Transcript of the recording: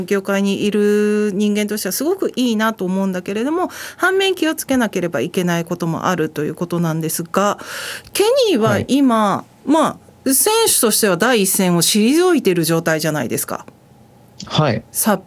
業界にいる人間としてはすごくいいなと思うんだけれども、反面気をつけなければいけないこともあるということなんですが、ケニーは今、選手としては第一線を退いている状態じゃないですか。 はい。 札